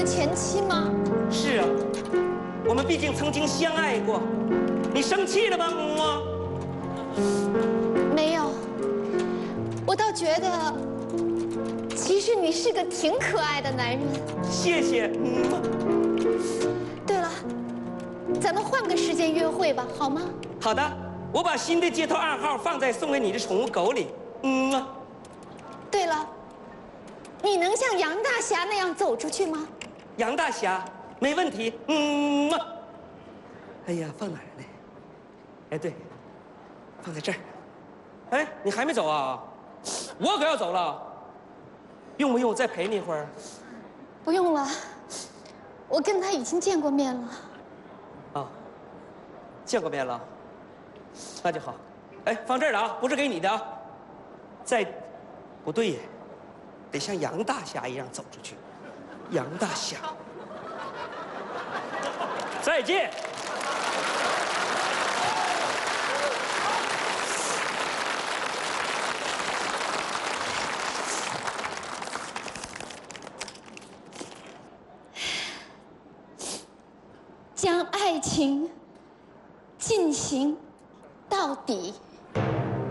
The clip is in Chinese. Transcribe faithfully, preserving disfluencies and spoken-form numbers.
的前妻吗？ 是啊，我们毕竟曾经相爱过。你生气了吗？嗯， 没有，我倒觉得，其实你是个挺可爱的男人。 谢谢。嗯。 对了，咱们换个时间约会吧，好吗？ 好的，我把新的街头暗号放在送给你的宠物狗里。嗯。 对了，你能像杨大侠那样走出去吗？ 杨大侠，没问题。嗯。哎呀，放哪儿呢？哎，对，放在这儿。哎，你还没走啊？我可要走了。用不用我再陪你一会儿？ 不用了，我跟他已经见过面了。 啊，见过面了，那就好。哎，放这儿了啊，不是给你的啊。再，不对呀，得像杨大侠一样走出去。杨大侠，再见。 将爱情进行到底。